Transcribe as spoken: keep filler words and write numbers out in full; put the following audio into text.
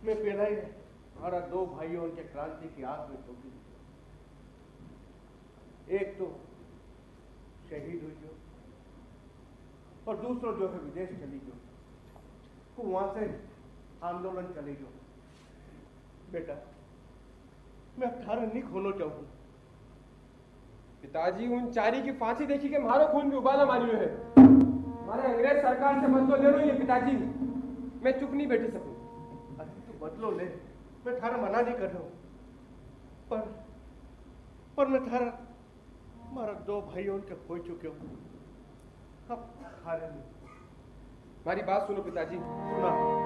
मैं पहला ही हमारा दो भाइयों के क्रांति की आग में ठोकी। एक तो शहीद हुई जो, और दूसरा जो है विदेश चली जो, को वहां से आंदोलन चले जो। बेटा, मैं अठारह नहीं खोना चाहूँ। पिताजी, उन चारी की फांसी देखी के मारो खून भी उबाला मारियो है। हमारे अंग्रेज सरकार से बदलो ले लो ये पिताजी, मैं चुप नहीं बैठी सकूं। अरे तू बदलो ले, मैं थारा मना नहीं कर रहा हूँ, पर पर मैं थारा हमारा दो भाइयों के खो चुके हूँ, अब थारे नहीं। हमारी बात सुनो पिताजी। सुना।